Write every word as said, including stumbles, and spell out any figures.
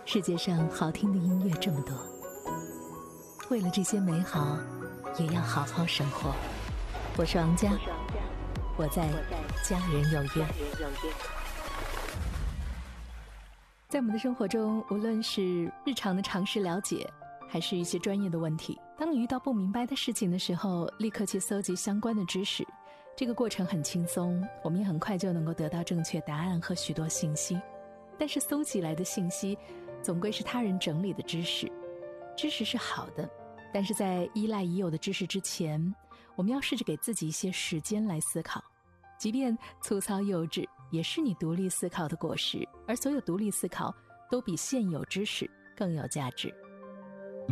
世界上好听的音乐这么多，为了这些美好，也要好好生活。我是王佳，我在家人有约。在我们的生活中，无论是日常的常识了解，还是一些专业的问题，当你遇到不明白的事情的时候，立刻去搜集相关的知识，这个过程很轻松，我们也很快就能够得到正确答案和许多信息。但是搜集来的信息总归是他人整理的知识，知识是好的，但是在依赖已有的知识之前，我们要试着给自己一些时间来思考，即便粗糙幼稚，也是你独立思考的果实，而所有独立思考都比现有知识更有价值。